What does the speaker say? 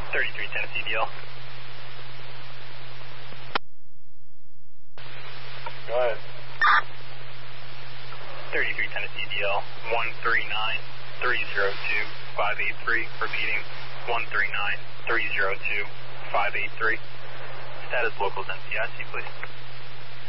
33 Tennessee DL. Go ahead. 33 Tennessee DL, 139-302-583, repeating 139-302-583. Status locals NCIC, please.